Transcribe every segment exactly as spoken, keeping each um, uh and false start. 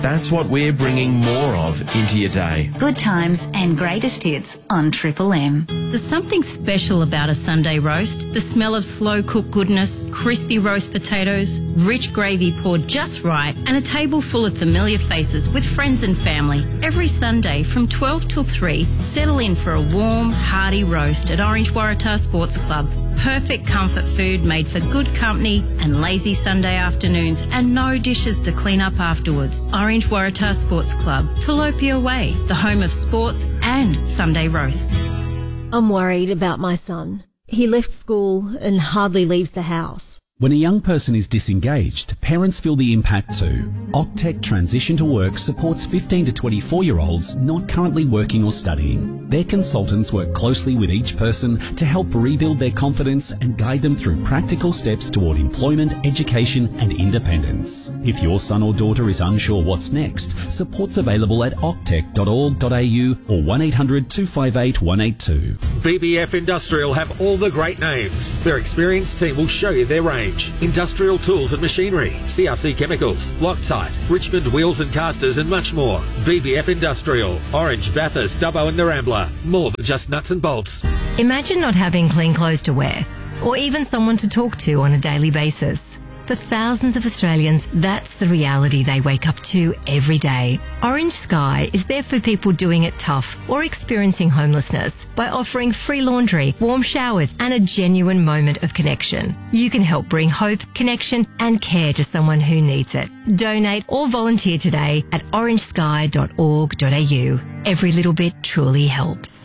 That's what we're bringing more of into your day. Good times and greatest hits on Triple M. There's something special about a Sunday roast. The smell of slow-cooked goodness, crispy roast potatoes, rich gravy poured just right, and a table full of familiar faces with friends and family. Every Sunday from twelve till three, settle in for a warm, hearty roast at Orange Waratah Sports Club. Perfect comfort food made for good company and lazy Sunday afternoons, and no dishes to clean up afterwards. Orange Waratah Sports Club, Tilapia Way, the home of sports and Sunday roast. I'm worried about my son. He left school and hardly leaves the house. When a young person is disengaged, parents feel the impact too. Octec Transition to Work supports fifteen to twenty-four-year-olds not currently working or studying. Their consultants work closely with each person to help rebuild their confidence and guide them through practical steps toward employment, education and independence. If your son or daughter is unsure what's next, support's available at octec dot org dot a u or one eight hundred two five eight one eight two. B B F Industrial have all the great names. Their experienced team will show you their range. Industrial tools and machinery, C R C Chemicals, Loctite, Richmond Wheels and Casters and much more. B B F Industrial, Orange, Bathurst, Dubbo and Narambla. More than just nuts and bolts. Imagine not having clean clothes to wear, or even someone to talk to on a daily basis. For thousands of Australians, that's the reality they wake up to every day. Orange Sky is there for people doing it tough or experiencing homelessness by offering free laundry, warm showers and a genuine moment of connection. You can help bring hope, connection and care to someone who needs it. Donate or volunteer today at orange sky dot org dot a u. Every little bit truly helps.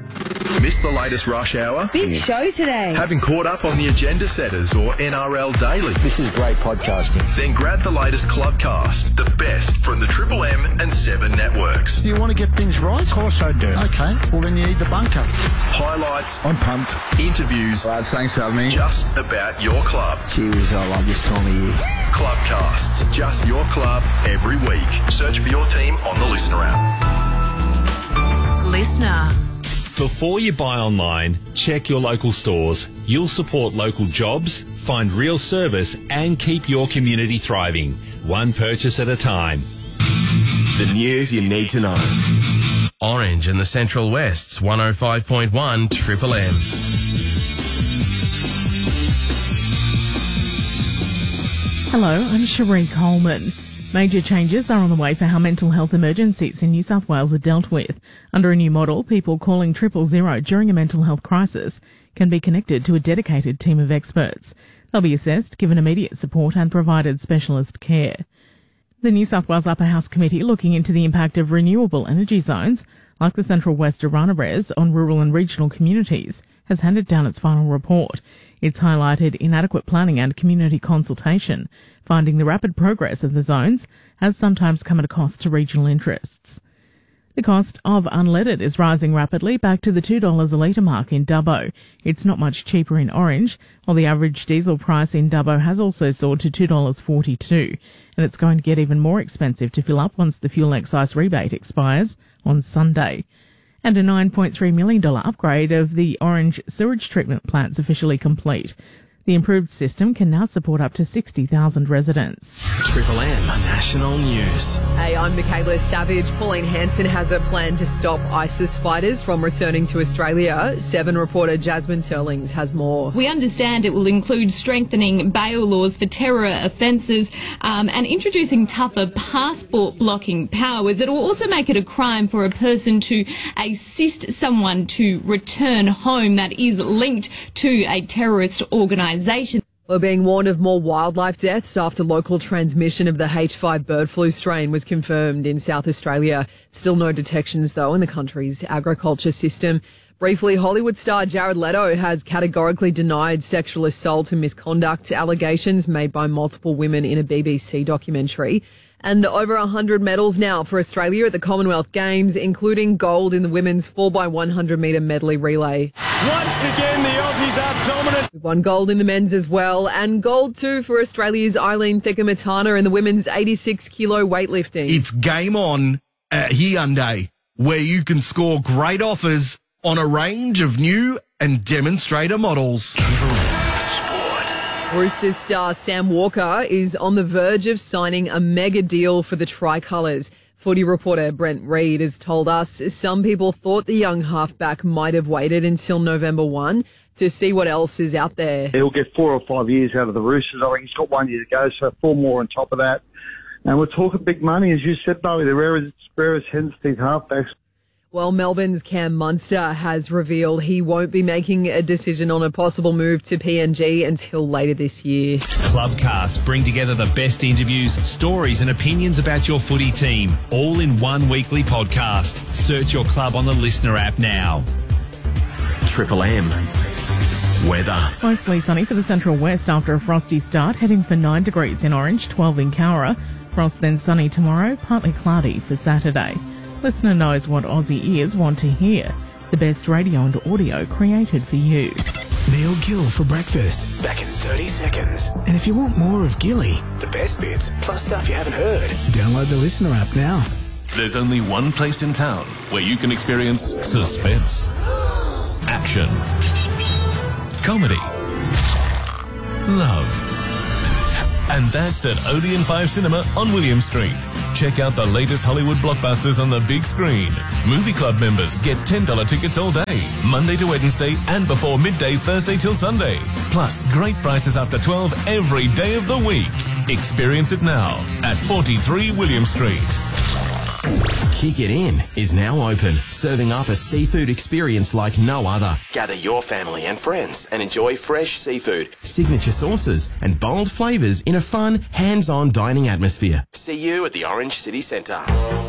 Missed the latest rush hour? Big show today. Haven't caught up on the agenda setters or N R L Daily? This is great podcasting. Then grab the latest Clubcast, the best from the Triple M and Seven networks. Do you want to get things right? Of course I do. Okay, well then you need the bunker. Highlights. I'm pumped. Interviews. Lads, thanks for having me. Just about your club. Cheers, I love this time of year. Clubcasts, just your club every week. Search for your team on the Listener app. Listener. Before you buy online, check your local stores. You'll support local jobs, find real service and keep your community thriving, one purchase at a time. The news you need to know. Orange and the Central West's one oh five point one Triple M. Hello, I'm Cherie Coleman. Major changes are on the way for how mental health emergencies in New South Wales are dealt with. Under a new model, people calling triple zero during a mental health crisis can be connected to a dedicated team of experts. They'll be assessed, given immediate support and provided specialist care. The New South Wales Upper House Committee looking into the impact of renewable energy zones, like the Central West Arana Res, on rural and regional communities, has handed down its final report. It's highlighted inadequate planning and community consultation, finding the rapid progress of the zones has sometimes come at a cost to regional interests. The cost of unleaded is rising rapidly, back to the two dollars a litre mark in Dubbo. It's not much cheaper in Orange, while the average diesel price in Dubbo has also soared to two dollars forty-two, and it's going to get even more expensive to fill up once the fuel excise rebate expires on Sunday. And a nine point three million dollars upgrade of the Orange sewage treatment plant's officially complete. The improved system can now support up to sixty thousand residents. Triple M National News. Hey, I'm Michaela Savage. Pauline Hanson has a plan to stop ISIS fighters from returning to Australia. Seven reporter Jasmine Turlings has more. We understand it will include strengthening bail laws for terror offences um, and introducing tougher passport blocking powers. It will also make it a crime for a person to assist someone to return home that is linked to a terrorist organisation. We're being warned of more wildlife deaths after local transmission of the H five bird flu strain was confirmed in South Australia. Still no detections, though, in the country's agriculture system. Briefly, Hollywood star Jared Leto has categorically denied sexual assault and misconduct allegations made by multiple women in a B B C documentary. And over one hundred medals now for Australia at the Commonwealth Games, including gold in the women's four by one hundred metre medley relay. Once again, the Aussies are dominant. We've won gold in the men's as well, and gold too for Australia's Eileen Thickamatana in the women's eighty-six kilo weightlifting. It's game on at Hyundai, where you can score great offers on a range of new and demonstrator models. Sport. Roosters star Sam Walker is on the verge of signing a mega deal for the Tricolours. Footy reporter Brent Reid has told us some people thought the young halfback might have waited until November first to see what else is out there. He'll get four or five years out of the Roosters. I think he's got one year to go, so four more on top of that. And we're talking big money, as you said, Bowie, the rarest, rarest hen's teeth halfbacks. Well, Melbourne's Cam Munster has revealed he won't be making a decision on a possible move to P N G until later this year. Clubcasts bring together the best interviews, stories and opinions about your footy team, all in one weekly podcast. Search your club on the Listener app now. Triple M. Weather. Mostly sunny for the Central West after a frosty start, heading for nine degrees in Orange, twelve in Cowra. Frost then sunny tomorrow, partly cloudy for Saturday. Listener knows what Aussie ears want to hear. The best radio and audio created for you. Neil Gill for breakfast, back in thirty seconds. And if you want more of Gilly, the best bits, plus stuff you haven't heard, download the Listener app now. There's only one place in town where you can experience suspense, action, comedy, love. And that's at Odeon five Cinema on William Street. Check out the latest Hollywood blockbusters on the big screen. Movie Club members get ten dollars tickets all day, Monday to Wednesday and before midday Thursday till Sunday. Plus great prices after twelve every day of the week. Experience it now at forty-three William Street. Kick It In is now open, serving up a seafood experience like no other. Gather your family and friends and enjoy fresh seafood, signature sauces and bold flavours in a fun, hands-on dining atmosphere. See you at the Orange City Centre.